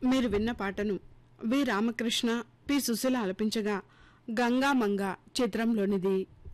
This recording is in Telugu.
మీరు విన్న పాటను వి రామకృష్ణ పి సుశీల ఆలపించగా గంగామంగ చిత్రంలోనిది.